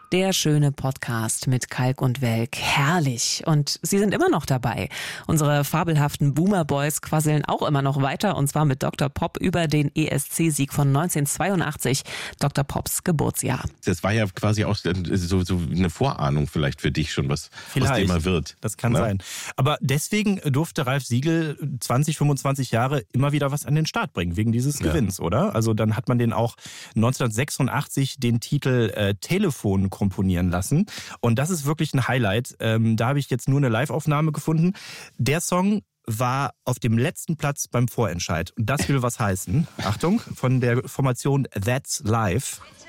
Der schöne Podcast mit Kalk und Welk. Herrlich. Und sie sind immer noch dabei. Unsere fabelhaften Boomer Boys quasseln auch immer noch weiter. Und zwar mit Dr. Pop über den ESC-Sieg von 1982. Dr. Pops Geburtsjahr. Das war ja quasi auch so eine Vorahnung vielleicht für dich schon, was aus dem mal wird. Das kann sein. Aber deswegen durfte Ralf Siegel 20, 25 Jahre immer wieder was an den Start bringen, wegen dieses Gewinns, oder? Also dann hat man den auch 1986 den Titel Telefon komponieren lassen. Und das ist wirklich ein Highlight. Da habe ich jetzt nur eine Live-Aufnahme gefunden. Der Song war auf dem letzten Platz beim Vorentscheid. Und das will was heißen. Achtung, von der Formation That's Live.